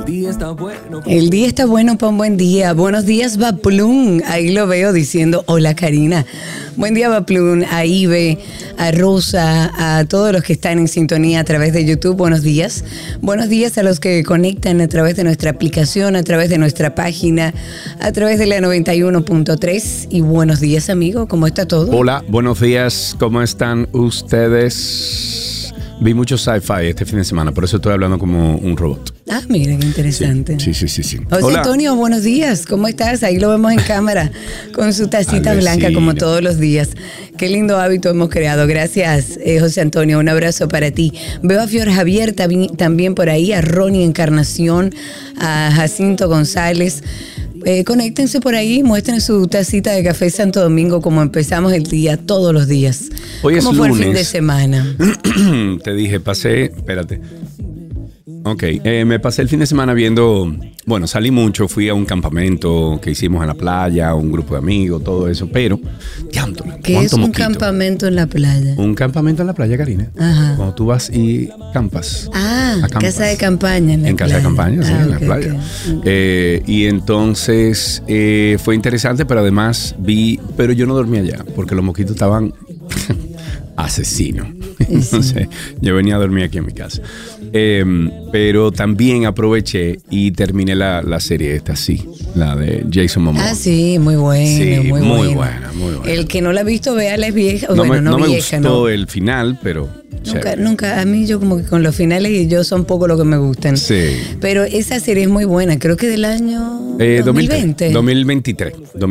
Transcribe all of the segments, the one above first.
día está bueno. El día está bueno para un buen día. Buenos días, Baplum. Ahí lo veo diciendo, hola, Karina. Buen día, Baplum. A Ibe, a Rosa, a todos los que están en sintonía a través de YouTube. Buenos días. Buenos días a los que conectan a través de nuestra aplicación, a través de nuestra página, a través de la 91.3. Y buenos días, amigo. ¿Cómo está todo? Hola, buenos días. ¿Cómo están ustedes? Vi mucho sci-fi este fin de semana, por eso estoy hablando como un robot. Ah, miren, interesante. Sí. José Hola. Antonio, buenos días. ¿Cómo estás? Ahí lo vemos en cámara con su tacita blanca como todos los días. Qué lindo hábito hemos creado. Gracias, José Antonio. Un abrazo para ti. Veo a Fior Javier también por ahí, a Ronnie Encarnación, a Jacinto González. Conéctense por ahí, muestren su tacita de café Santo Domingo como empezamos el día todos los días. Hoy es ¿Cómo fue lunes. el fin de semana? Te dije, espérate. Ok, me pasé el fin de semana viendo, salí mucho, fui a un campamento que hicimos en la playa, un grupo de amigos, todo eso, pero, ¿Qué es un campamento en la playa? Un campamento en la playa, Karina. Ajá. Cuando tú vas y campas. Acampas. Casa de campaña en la playa. En casa de campaña, sí, en la playa. Okay. Y entonces fue interesante, pero además pero yo no dormía allá, porque los mosquitos estaban asesinos. Entonces, yo venía a dormir aquí en mi casa. Pero también aproveché y terminé la serie esta, la de Jason Momoa. Ah, sí, muy buena. Sí, muy buena. El que no la ha visto, véala, es vieja. No bueno, me vieja, gustó ¿no? el final, pero... Nunca, a mí yo como que con los finales y yo son poco lo que me gustan. Sí. Pero esa serie es muy buena, creo que del año 2020. 2023.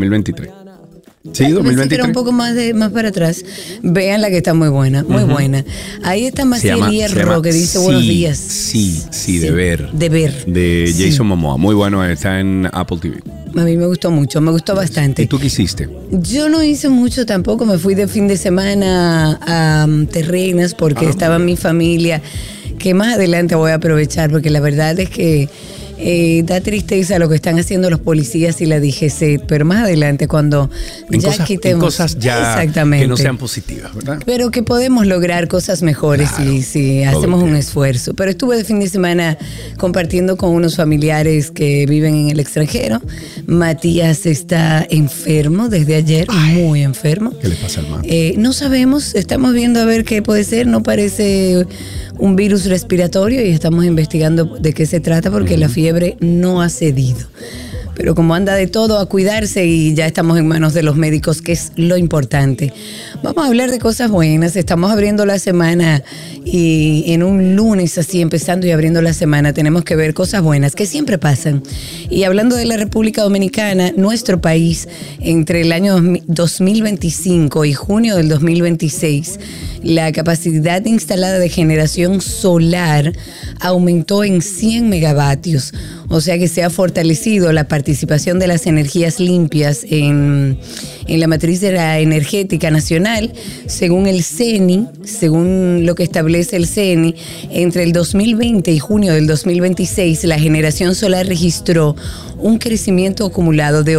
Sí, 2023. Era un poco más para atrás. Vean la que está muy buena, muy buena. Ahí está Maciel Hierro que dice buenos días. Sí, de ver. De Jason Momoa. Muy bueno, está en Apple TV. A mí me gustó mucho, me gustó bastante. ¿Y tú qué hiciste? Yo no hice mucho tampoco, me fui de fin de semana a Terrenas porque estaba mi familia, que más adelante voy a aprovechar porque la verdad es que da tristeza lo que están haciendo los policías y la DGC, pero más adelante cuando quitemos cosas ya exactamente, que no sean positivas, ¿verdad? Pero que podemos lograr cosas mejores si hacemos un esfuerzo. Pero estuve de fin de semana compartiendo con unos familiares que viven en el extranjero. Matías está enfermo desde ayer, muy enfermo. ¿Qué le pasa al man? No sabemos, estamos viendo a ver qué puede ser, no parece un virus respiratorio y estamos investigando de qué se trata porque la fiebre no ha cedido. Pero como anda de todo, a cuidarse y ya estamos en manos de los médicos, que es lo importante. Vamos a hablar de cosas buenas. Estamos abriendo la semana y en un lunes así, empezando y abriendo la semana, tenemos que ver cosas buenas que siempre pasan. Y hablando de la República Dominicana, nuestro país, entre el año 2025 y junio del 2026, la capacidad instalada de generación solar aumentó en 100 megavatios. O sea que se ha fortalecido la participación de las energías limpias en la matriz de la energética nacional, según el CENI, según lo que establece el CENI, entre el 2020 y junio del 2026, la generación solar registró un crecimiento acumulado de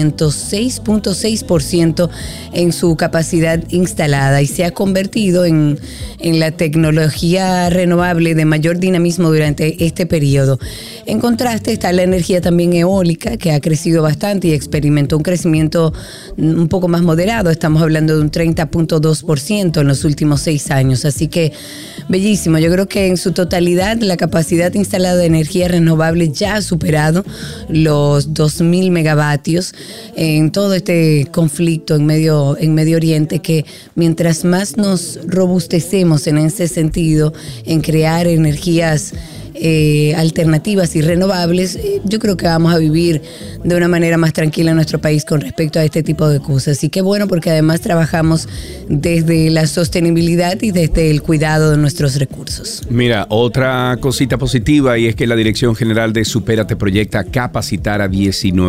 806.6% en su capacidad instalada y se ha convertido en la tecnología renovable de mayor dinamismo durante este periodo. En contraste está la energía también eólica, que ha crecido bastante y experimentó un crecimiento un poco más moderado. Estamos hablando de un 30.2% en los últimos 6 años. Así que bellísimo. Yo creo que en su totalidad la capacidad instalada de energía renovable ya ha superado los 2.000 megavatios en todo este conflicto en Medio Oriente, que mientras más nos robustecemos en ese sentido, en crear energías alternativas y renovables, yo creo que vamos a vivir de una manera más tranquila en nuestro país con respecto a este tipo de cosas. Y qué bueno, porque además trabajamos desde la sostenibilidad y desde el cuidado de nuestros recursos. Mira, otra cosita positiva, y es que la Dirección General de Supérate proyecta capacitar a 19